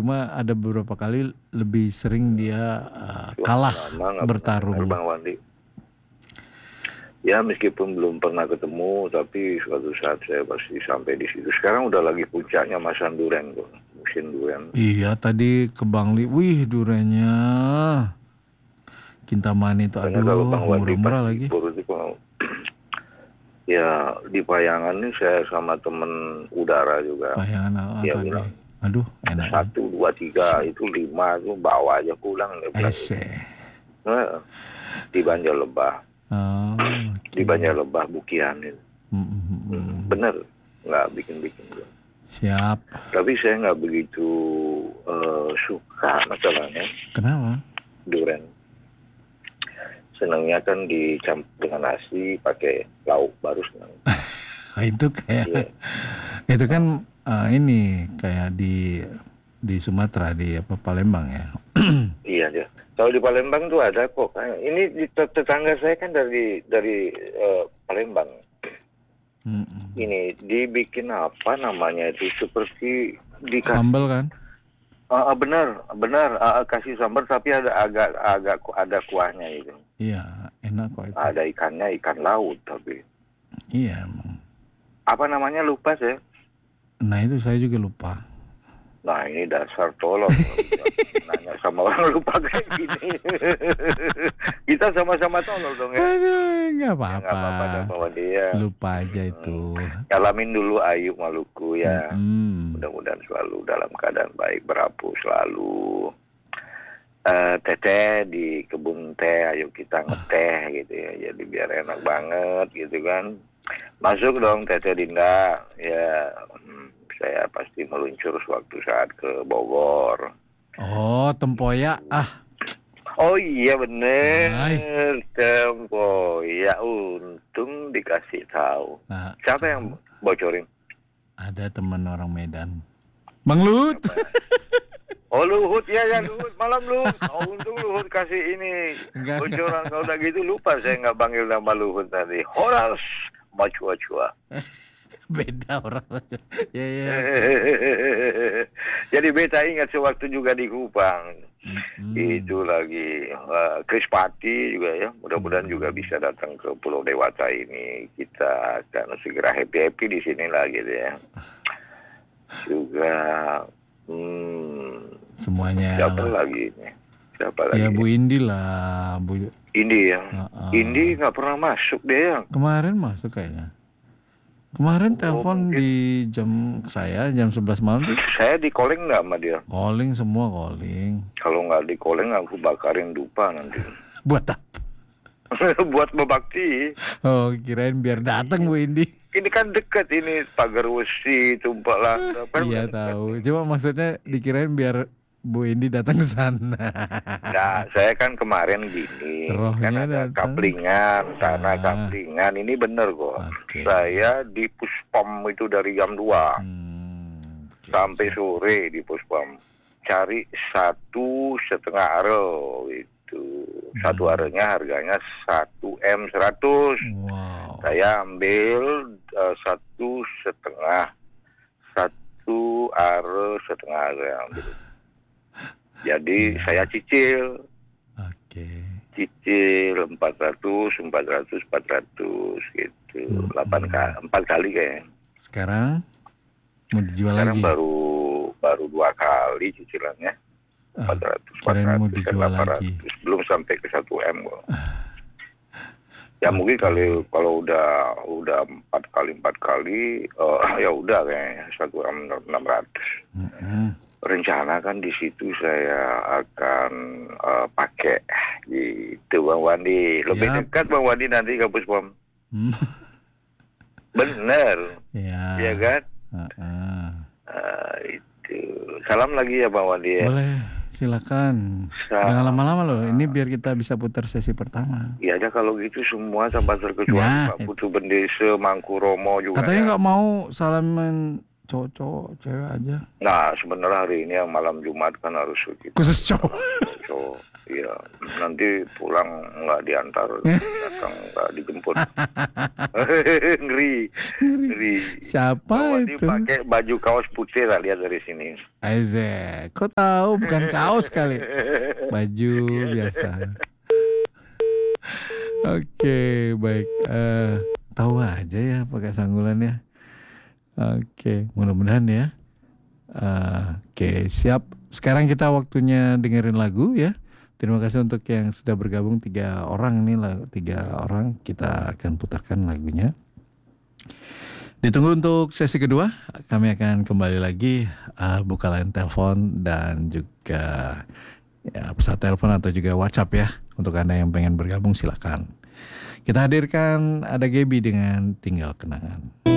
Cuma ada beberapa kali lebih sering dia kalah bertarung. Bang Wandi. Ya meskipun belum pernah ketemu, tapi suatu saat saya pasti sampai di situ. Sekarang udah lagi puncaknya masan durian kok, musim durian. Iya tadi ke Bangli, wih duriannya Kintamani itu aduh murah-murah lagi. Ya di Payangan nih saya sama temen udara juga. Payangan dia tadi. bilang, Aduh enak. 1, 2, 3 itu 5 itu bawa aja pulang. Di Banjarlebah. Di Banjarlebah Bukian itu. Bener, nggak bikin-bikin. Siap. Tapi saya nggak begitu suka masalahnya. Kenapa? Durian. Senangnya kan dicampur dengan nasi pakai lauk baru senang. Itu kayak itu kan ini kayak di Sumatera di Palembang ya. Iya ya. Kalau di Palembang tuh ada kok. Ini di tetangga saya kan dari Palembang. Ini dibikin apa namanya itu seperti dikasih sambal kan? Benar. Kasih sambal tapi ada ada kuahnya itu. Iya, enak kok itu. Ada ikannya, ikan laut tapi. Iya emang. Apa namanya lupa saya. Nah itu saya juga lupa. Nah ini dasar tolong. Nanya sama orang lupa kayak gini. Kita sama-sama tolol dong ya. Aduh, nggak apa-apa. Nggak apa-apa bawa dia. Lupa aja itu. Salamin dulu Ayu Maluku ya. Mudah-mudahan selalu dalam keadaan baik, berapu selalu. Teteh di kebun teh, ayo kita ngeteh gitu ya. Jadi biar enak banget gitu kan. Masuk dong Teteh Dinda. Ya saya pasti meluncur suatu saat ke Bogor. Oh, tempoyak Oh iya bener, tempoyak. Untung dikasih tahu. Siapa yang bocorin? Ada teman orang Medan. Bang Luhut. Oh Luhut ya Luhut, malam Luhut. Oh untung Luhut kasih ini bocoran. Kalau udah gitu lupa saya nggak panggil nama Luhut tadi. Horas macua-cua. Beda orang. Ya. Jadi beta ingat sewaktu juga di Kupang. Itu lagi Chris Pati juga ya. Mudah-mudahan juga bisa datang ke Pulau Dewata ini. Kita akan segera happy di sini lagi ya. Juga semuanya. Siapa lagi? Ya Bu Indi lah, Bu Indi ya. Indi nggak pernah masuk dia. Kemarin masuk kayaknya. Kemarin telepon di jam 11 malam tuh. Saya di calling nggak sama dia? Calling semua calling. Kalau nggak di calling aku bakarin dupa nanti. Buat apa? Buat berbakti. Oh kirain biar datang Bu Indi. Ini kan dekat ini Pagar Wesi, Tumpak Langka. Iya tahu. Cuma maksudnya dikirain biar Bu Indi datang ke sana. Nah, saya kan kemarin gini, kan ada kaplingan, karena kaplingan ini bener kok. Saya di Puspom itu dari jam 2 sampai sore di Puspom. Cari 1,5 are itu. 1 arenya harganya 1M100. Wow. Saya ambil 1,5. 1 are setengah are ambil. Jadi saya cicil. Cicil 400 gitu. 4 kali kayaknya. Sekarang mau dijual sekarang lagi? Baru 2 kali cicilannya. 400 mau dijual 800. Lagi. Belum sampai ke 1M kok. Ya mungkin kalau udah 4 kali ya udah kayaknya 1M 600. Rencana kan di situ saya akan pakai gitu Bang Wandi. Lebih dekat Bang Wandi nanti ke Puspom. Bener. Ya kan? Itu. Salam lagi ya Bang Wandi ya. Boleh, silakan. Jangan lama-lama loh. Ini biar kita bisa putar sesi pertama. Iya aja kalau gitu semua tanpa terkecuali Pak Putu Bendese, Mangku Romo juga. Katanya nggak mau salaman cowok-cowok, cewek aja. Nah, sebenarnya hari ini yang malam Jumat kan harus kita. Khusus cowok. Cowok, iya. Nanti pulang nggak diantar, datang nggak dijemput. Ngeri. Siapa itu? Pakai baju kaos putih lah, lihat dari sini. Aizek, kok tahu bukan kaos kali, baju biasa. Oke, baik. Tahu aja ya pakai sanggulannya. Oke, mudah-mudahan ya. Oke, siap. Sekarang kita waktunya dengerin lagu ya. Terima kasih untuk yang sudah bergabung 3 orang nih lah, 3 orang kita akan putarkan lagunya. Ditunggu untuk sesi kedua, kami akan kembali lagi buka line telepon dan juga ya, pesan telepon atau juga WhatsApp ya. Untuk Anda yang pengen bergabung silakan. Kita hadirkan ada Gaby dengan Tinggal Kenangan.